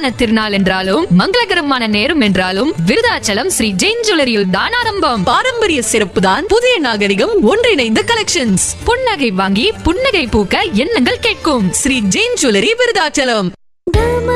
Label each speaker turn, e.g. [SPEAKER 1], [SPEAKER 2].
[SPEAKER 1] சுபமான திருநாள் என்றாலும் மங்களகரமான நேரம் என்றாலும் விருதாச்சலம் ஸ்ரீ ஜெயின் ஜுவல்லரியில் தான் ஆரம்பம்.
[SPEAKER 2] பாரம்பரிய சிறப்பு தான் புதிய நாகரிகம் ஒன்றிணைந்த கலெக்ஷன்ஸ்.
[SPEAKER 1] புன்னகை வாங்கி புன்னகை பூக்க எண்ணங்கள் கேட்கும்.
[SPEAKER 2] ஸ்ரீ ஜெயின் ஜுவல்லரி விருதாச்சலம்.